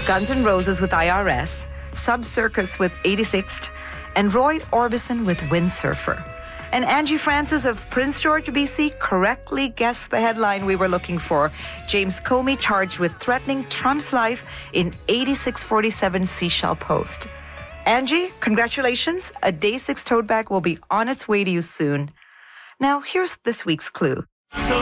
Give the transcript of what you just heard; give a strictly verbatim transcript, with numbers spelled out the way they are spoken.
Guns N' Roses with I R S, Sub Circus with eighty-sixth, and Roy Orbison with Windsurfer. And Angie Francis of Prince George, B C, correctly guessed the headline we were looking for. James Comey charged with threatening Trump's life in eighty-six forty-seven Seashell Post. Angie, congratulations. A Day six tote bag will be on its way to you soon. Now, here's this week's clue.